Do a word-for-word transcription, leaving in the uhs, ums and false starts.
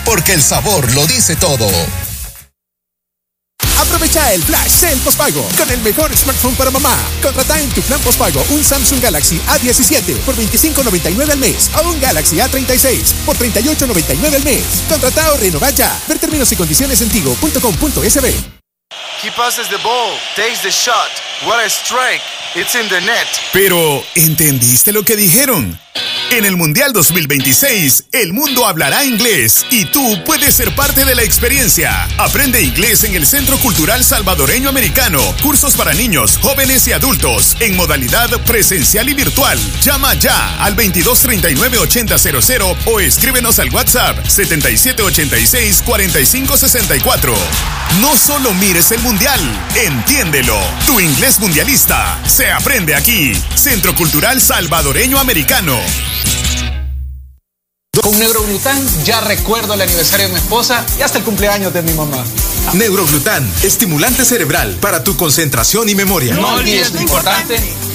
porque el sabor lo dice todo. Aprovecha el flash sale postpago con el mejor smartphone para mamá. Contrata en tu plan postpago un Samsung Galaxy A diecisiete por veinticinco noventa y nueve al mes o un Galaxy A treinta y seis por treinta y ocho noventa y nueve al mes. Contrata o renova ya. Ver términos y condiciones en tigo punto com punto es be. He passes the ball, takes the shot. What a strike. It's in the net. Pero, ¿entendiste lo que dijeron? En el Mundial dos mil veintiséis, el mundo hablará inglés y tú puedes ser parte de la experiencia. Aprende inglés en el Centro Cultural Salvadoreño Americano. Cursos para niños, jóvenes y adultos en modalidad presencial y virtual. Llama ya al veintidós treinta y nueve ochenta cero cero o escríbenos al WhatsApp setenta y siete ochenta y seis cuarenta y cinco sesenta y cuatro. No solo mires el Mundial, entiéndelo. Tu inglés mundialista se aprende aquí. Centro Cultural Salvadoreño Americano. Con Neuroglután ya recuerdo el aniversario de mi esposa y hasta el cumpleaños de mi mamá. Neuroglután, estimulante cerebral para tu concentración y memoria. No olvides lo importante,